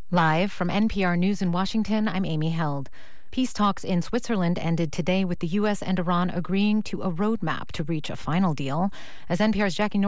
Live from NPR News in Washington, I'm Amy Held. Peace talks in Switzerland ended today with the U.S. and Iran agreeing to a roadmap to reach a final deal. As NPR's Jackie